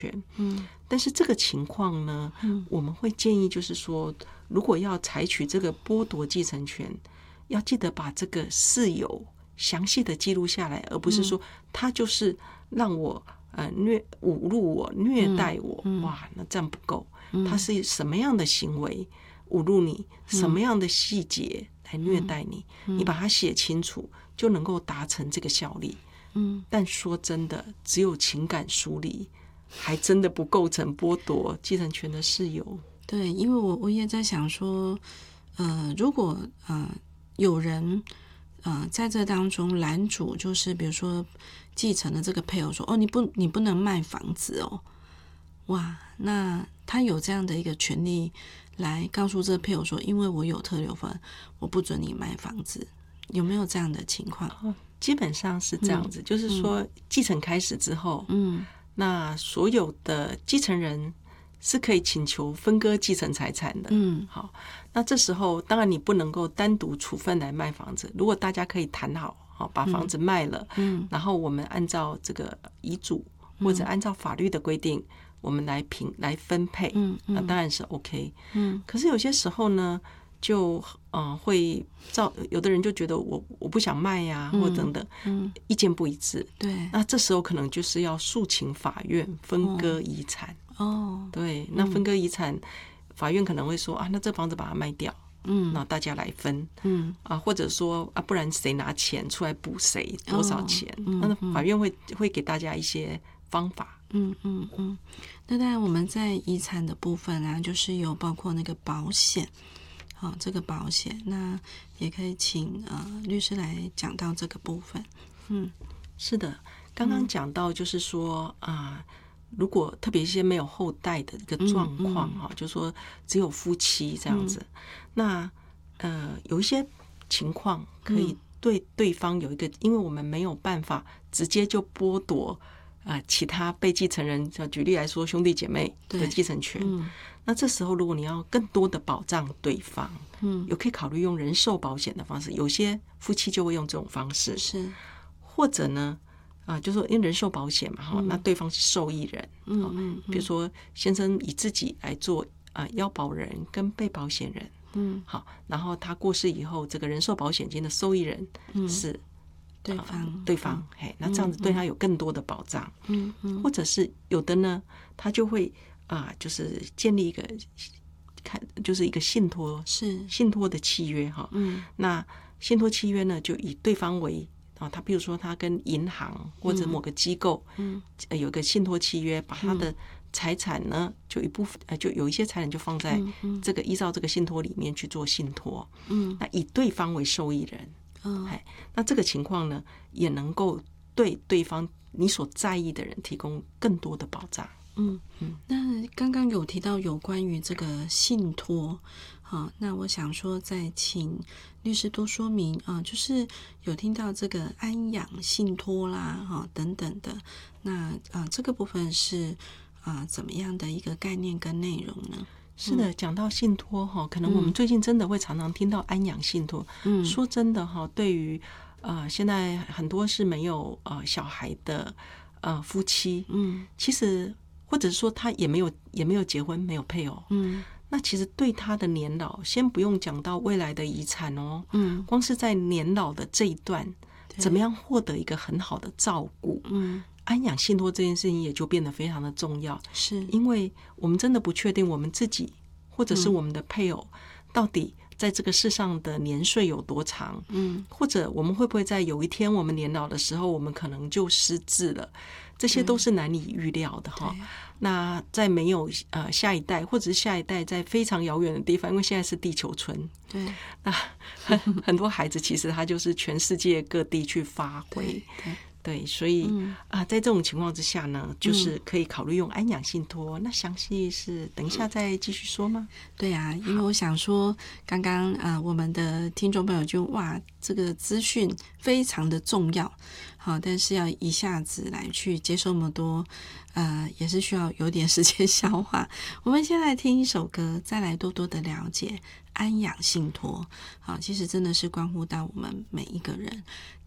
但是这个情况呢，我们会建议就是说，如果要采取这个剥夺继承权，要记得把这个事由详细的记录下来，而不是说他就是让我侮辱我、虐待我，哇，那这样不够。他是什么样的行为侮辱你，什么样的细节来虐待你，你把它写清楚，就能够达成这个效力。但说真的，只有情感疏离，还真的不构成剥夺继承权的事由。 对，因为我也在想说，如果有人在这当中拦阻，就是比如说继承的这个配偶说，你不能卖房子哦，哇，那他有这样的一个权利来告诉这个配偶说，因为我有特留份，我不准你卖房子，有没有这样的情况？ 基本上是这样子，就是说继承开始之后，那所有的继承人是可以请求分割继承财产的。好，那这时候当然你不能够单独处分来卖房子，如果大家可以谈好，把房子卖了，然后我们按照这个遗嘱或者按照法律的规定，我们来分配，那当然是 OK。可是有些时候呢，就会有的人就觉得我不想卖呀，或等等，意见不一致。 对， 那这时候可能就是要诉请法院分割遗产。对，那分割遗产，法院可能会说那这房子把它卖掉，那大家来分，或者说不然谁拿钱出来补谁多少钱，那法院会给大家一些方法。 那当然我们在遗产的部分啊，就是有包括那个保险。这个保险，那也可以请律师来讲到这个部分。 是的，刚刚讲到就是说如果特别一些没有后代的一个状况就是说只有夫妻这样子，那有一些情况可以对对方有一个，因为我们没有办法直接就剥夺其他被继承人，举例来说兄弟姐妹的继承权，那这时候如果你要更多的保障对方，有可以考虑用人寿保险的方式，有些夫妻就会用这种方式， 是， 或者呢就是说因为人寿保险嘛，那对方是受益人，比如说先生以自己来做要保人跟被保险人，好，然后他过世以后，这个人寿保险金的受益人是对方，那这样子对他有更多的保障。或者是有的呢，他就会就是建立一个就是一个信托的契约那信托契约呢，就以对方为他比如说他跟银行或者某个机构有一个信托契约，把他的财产呢就一部分就有一些财产就放在这个依照这个信托里面去做信托，那以对方为受益人，那这个情况呢也能够对对方你所在意的人提供更多的保障。 那刚刚有提到有关于这个信托，那我想说再请律师多说明就是有听到这个安养信托啦等等的，那这个部分是怎么样的一个概念跟内容呢？ 是的，讲到信托可能我们最近真的会常常听到安养信托。说真的对于现在很多是没有小孩的夫妻，其实或者说他也没有结婚，没有配偶，那其实对他的年老，先不用讲到未来的遗产光是在年老的这一段，怎么样获得一个很好的照顾，安养信托这件事情也就变得非常的重要。 是因为我们真的不确定我们自己或者是我们的配偶到底在这个世上的年岁有多长，或者我们会不会在有一天我们年老的时候，我们可能就失智了，这些都是难以预料的那在没有下一代，或者是下一代在非常遥远的地方，因为现在是地球村， 对， 那很多孩子其实他就是全世界各地去发挥，对，所以在这种情况之下呢，就是可以考虑用安养信托。那详细是等一下再继续说吗？ 对啊，因为我想说刚刚我们的听众朋友就这个资讯非常的重要，但是要一下子来去接受那么多也是需要有点时间消化。我们先来听一首歌，再来多多的了解安养信托。其实真的是关乎到我们每一个人。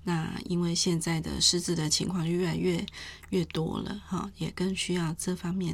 那因为现在的失智的情况就越来越多了哈，也更需要这方面